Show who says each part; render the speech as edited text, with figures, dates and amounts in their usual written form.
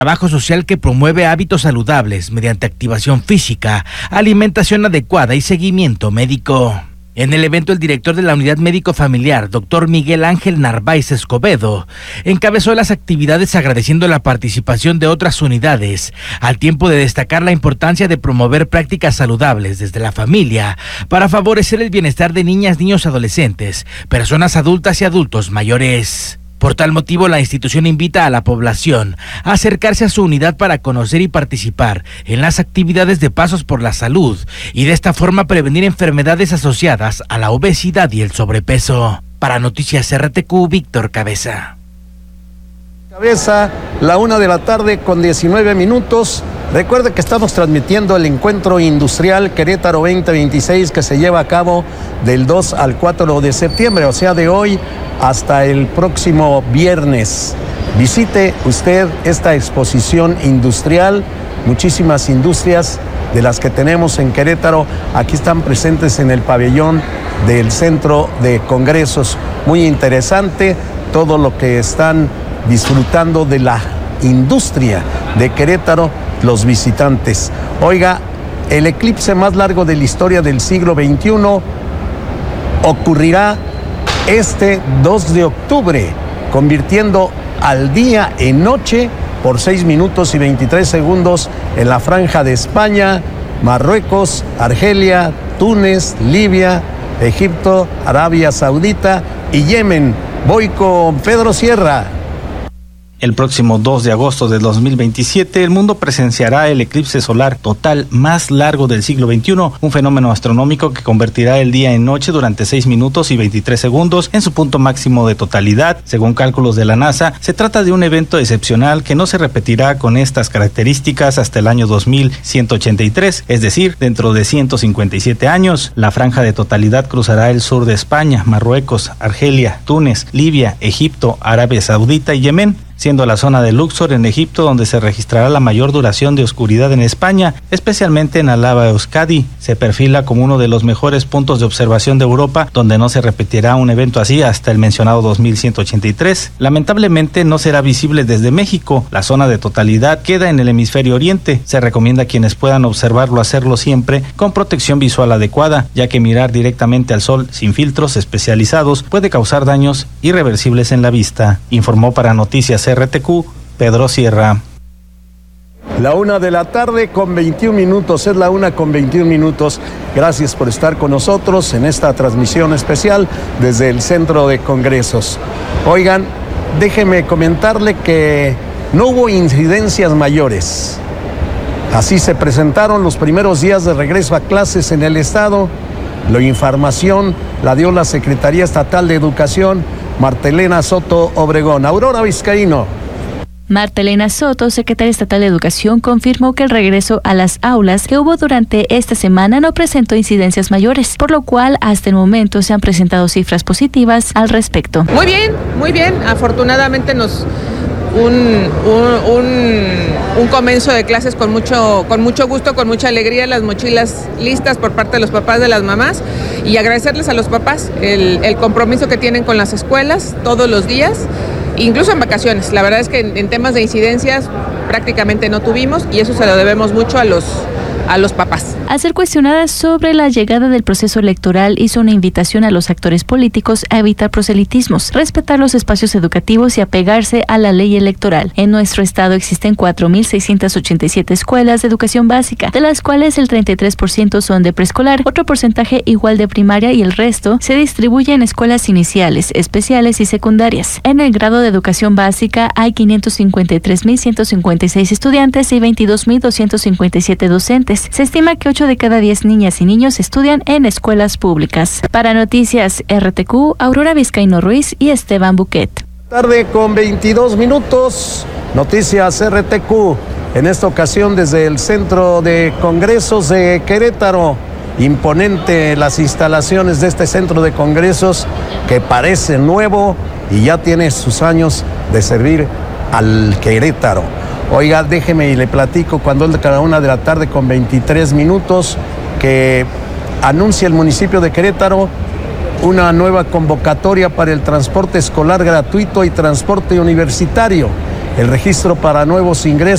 Speaker 1: Trabajo social que promueve hábitos saludables mediante activación física, alimentación adecuada y seguimiento médico. En el evento, el director de la Unidad Médico Familiar, doctor Miguel Ángel Narváez Escobedo, encabezó las actividades agradeciendo la participación de otras unidades, al tiempo de destacar la importancia de promover prácticas saludables desde la familia para favorecer el bienestar de niñas, niños, adolescentes, personas adultas y adultos mayores. Por tal motivo, la institución invita a la población a acercarse a su unidad para conocer y participar en las actividades de Pasos por la Salud y de esta forma prevenir enfermedades asociadas a la obesidad y el sobrepeso. Para Noticias RTQ, Víctor Cabeza.
Speaker 2: La 1:00 con 19 minutos. Recuerde que estamos transmitiendo el Encuentro Industrial Querétaro 2026 que se lleva a cabo del 2 al 4 de septiembre, o sea, de hoy hasta el próximo viernes. Visite usted esta exposición industrial, muchísimas industrias de las que tenemos en Querétaro, aquí están presentes en el pabellón del Centro de Congresos. Muy interesante todo lo que están disfrutando de la industria de Querétaro los visitantes. Oiga, el eclipse más largo de la historia del siglo XXI ocurrirá este 2 de octubre, convirtiendo al día en noche por 6 minutos y 23 segundos en la franja de España, Marruecos, Argelia, Túnez, Libia, Egipto, Arabia Saudita y Yemen. Voy con Pedro Sierra.
Speaker 3: El próximo 2 de agosto de 2027, el mundo presenciará el eclipse solar total más largo del siglo XXI, un fenómeno astronómico que convertirá el día en noche durante 6 minutos y 23 segundos en su punto máximo de totalidad. Según cálculos de la NASA, se trata de un evento excepcional que no se repetirá con estas características hasta el año 2183, es decir, dentro de 157 años. La franja de totalidad cruzará el sur de España, Marruecos, Argelia, Túnez, Libia, Egipto, Arabia Saudita y Yemen, siendo la zona de Luxor en Egipto donde se registrará la mayor duración de oscuridad en España, especialmente en Alaba Euskadi. Se perfila como uno de los mejores puntos de observación de Europa, donde no se repetirá un evento así hasta el mencionado 2183. Lamentablemente no será visible desde México. La zona de totalidad queda en el hemisferio oriente. Se recomienda a quienes puedan observarlo hacerlo siempre con protección visual adecuada, ya que mirar directamente al sol sin filtros especializados puede causar daños irreversibles en la vista, informó para Noticias RTQ, Pedro Sierra.
Speaker 2: La 1:00 con 21 minutos, es la 1 con 21 minutos. Gracias por estar con nosotros en esta transmisión especial desde el Centro de Congresos. Oigan, déjenme comentarle que no hubo incidencias mayores. Así se presentaron los primeros días de regreso a clases en el estado. La información la dio la Secretaría Estatal de Educación, Marta Elena Soto Obregón. Aurora Vizcaíno.
Speaker 4: Marta Elena Soto, secretaria estatal de Educación, confirmó que el regreso a las aulas que hubo durante esta semana no presentó incidencias mayores, por lo cual hasta el momento se han presentado cifras positivas al respecto.
Speaker 5: Muy bien. Afortunadamente un comienzo de clases con mucho gusto, con mucha alegría, las mochilas listas por parte de los papás, de las mamás, y agradecerles a los papás el compromiso que tienen con las escuelas todos los días, incluso en vacaciones. La verdad es que en temas de incidencias prácticamente no tuvimos, y eso se lo debemos mucho a los papás.
Speaker 4: Al ser cuestionada sobre la llegada del proceso electoral, hizo una invitación a los actores políticos a evitar proselitismos, respetar los espacios educativos y apegarse a la ley electoral. En nuestro estado existen 4,687 escuelas de educación básica, de las cuales el 33% son de preescolar, otro porcentaje igual de primaria y el resto se distribuye en escuelas iniciales, especiales y secundarias. En el grado de educación básica hay 553,156 estudiantes y 22,257 docentes. Se estima que 8 de cada 10 niñas y niños estudian en escuelas públicas. Para Noticias RTQ, Aurora Vizcaíno Ruiz y Esteban Buquet.
Speaker 2: Tarde con 22 minutos, Noticias RTQ, en esta ocasión desde el Centro de Congresos de Querétaro. Imponente las instalaciones de este Centro de Congresos que parece nuevo y ya tiene sus años de servir al Querétaro. Oiga, déjeme y le platico cuando es cada 1:00 con 23 minutos que anuncia el municipio de Querétaro una nueva convocatoria para el transporte escolar gratuito y transporte universitario. El registro para nuevos ingresos